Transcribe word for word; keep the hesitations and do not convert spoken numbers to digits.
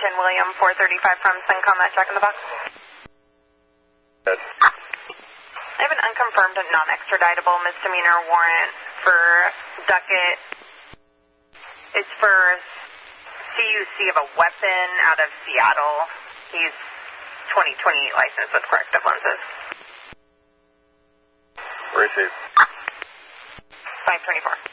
ten William, four thirty-five from Syncom at Jack in the Box. Good. I have an unconfirmed and non-extraditable misdemeanor warrant for Duckett. It's for C U C of a weapon out of Seattle. He's twenty twenty-eight license with corrective lenses. Receive. five twenty-four.